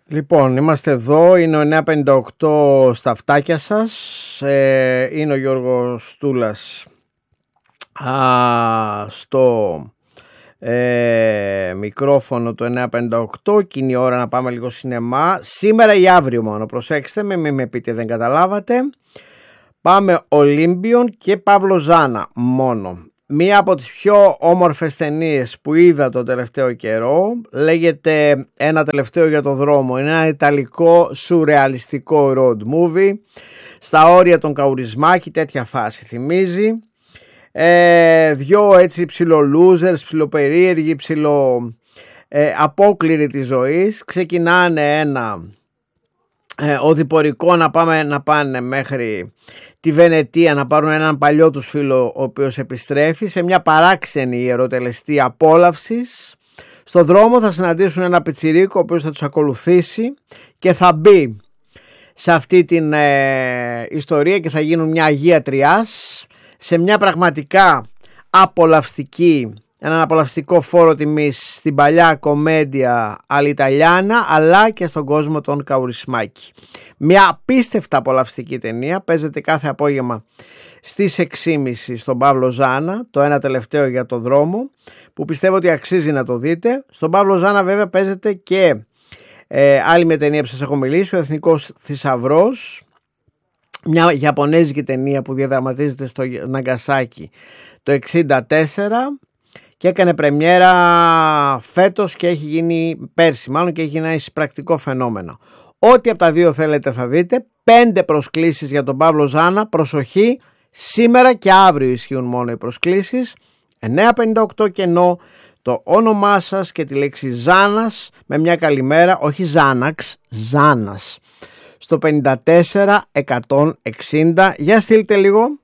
Λοιπόν, είμαστε εδώ, είναι ο 958 στα αυτάκια σας, είναι ο Γιώργος Στούλας στο μικρόφωνο το 958 και είναι η ώρα να πάμε λίγο σινεμά. Σήμερα ή αύριο μόνο, προσέξτε με, μην με πείτε δεν καταλάβατε. Πάμε Ολύμπιον και Παύλο Ζάνα μόνο. Μία από τις πιο όμορφες ταινίες που είδα το τελευταίο καιρό λέγεται Ένα τελευταίο για το δρόμο. Είναι ένα ιταλικό σουρεαλιστικό road movie στα όρια των Καουρισμάκη, τέτοια φάση θυμίζει. Δυο έτσι ψιλο-losers, ψιλοπερίεργοι, απόκληροι της ζωής. Ξεκινάνε ένα οδηπορικό να πάνε μέχρι τη Βενετία να πάρουν έναν παλιό τους φίλο ο οποίος επιστρέφει σε μια παράξενη ιεροτελεστή απόλαυσης. Στο δρόμο θα συναντήσουν ένα πιτσιρίκο ο οποίος θα τους ακολουθήσει και θα μπει σε αυτή την ιστορία και θα γίνουν μια Αγία Τριάς σε μια πραγματικά έναν απολαυστικό φόρο τιμής στην παλιά κομμέντια αλιταλιάνα αλλά και στον κόσμο των Καουρισμάκη. Μια απίστευτα απολαυστική ταινία, παίζεται κάθε απόγευμα στις 6.30 στον Παύλο Ζάνα, το ένα τελευταίο για το δρόμο, που πιστεύω ότι αξίζει να το δείτε. Στον Παύλο Ζάνα βέβαια παίζεται και άλλη μια ταινία που σας έχω μιλήσει, ο Εθνικός Θησαυρός, μια Ιαπωνέζικη ταινία που διαδραματίζεται στο Ναγκασάκι το 1964 και έκανε πρεμιέρα φέτος και έχει γίνει πέρσι μάλλον και έχει γίνει ένα εισπρακτικό φαινόμενο. Ό,τι από τα δύο θέλετε θα δείτε. 5 προσκλήσεις για τον Παύλο Ζάνα. Προσοχή, σήμερα και αύριο ισχύουν μόνο οι προσκλήσεις. 958 κενό, το όνομά σας και τη λέξη Ζάνας με μια καλημέρα, όχι Ζάναξ, Ζάνας. Στο 54 160, για στείλτε λίγο.